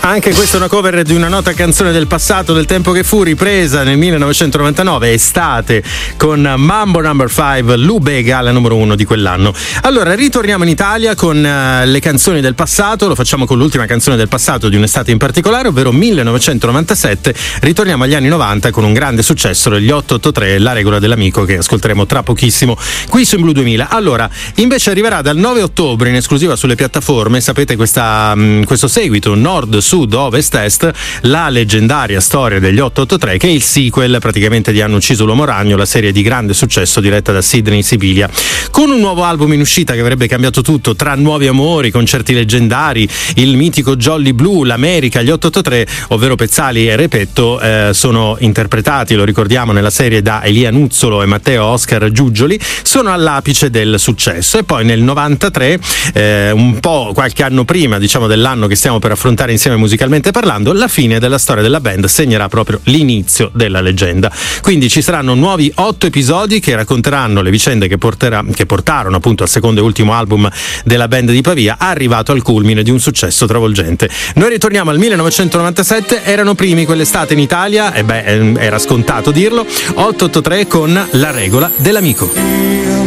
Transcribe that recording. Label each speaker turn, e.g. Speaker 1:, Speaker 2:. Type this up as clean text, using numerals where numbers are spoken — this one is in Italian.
Speaker 1: Anche questa è una cover di una nota canzone del passato, del tempo che fu, ripresa nel 1999, estate, con Mambo No. 5, Lou Bega, la numero 1 di quell'anno. Allora, ritorniamo in Italia con le canzoni del passato, lo facciamo con l'ultima canzone del passato di un'estate in particolare, ovvero 1997. Ritorniamo agli anni 90 con un grande successo degli 883, La regola dell'amico, che ascolteremo tra pochissimo qui su In Blu 2000. Allora, invece arriverà dal 9 ottobre in esclusiva sulle piattaforme, sapete questo seguito, Nord, Sud, Ovest, Est, la leggendaria storia degli 883, che è il sequel praticamente di Hanno ucciso l'uomo ragno, la serie di grande successo diretta da Sidney Sibilia, con un nuovo album in uscita che avrebbe cambiato tutto, tra nuovi amori, concerti leggendari, il mitico Jolly Blue, l'America. Gli 883, ovvero Pezzali e Repetto, sono interpretati, lo ricordiamo, nella serie da Elia Nuzzolo e Matteo Oscar Giugioli, sono all'apice del successo. E poi nel 93, un po' qualche anno prima, diciamo, dell'anno che stiamo per affrontare insieme musicalmente parlando, la fine della storia della band segnerà proprio l'inizio della leggenda. Quindi ci saranno nuovi 8 episodi che racconteranno le vicende che portarono appunto al secondo e ultimo album della band di Pavia, arrivato al culmine di un successo travolgente. Noi ritorniamo al 1997, erano primi quell'estate in Italia, e era scontato dirlo, 883 con La regola dell'amico.